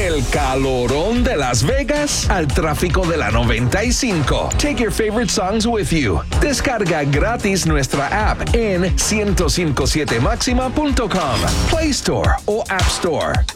Del calorón de Las Vegas al tráfico de la 95. Take your favorite songs with you. Descarga gratis nuestra app en 1057maxima.com, Play Store o App Store.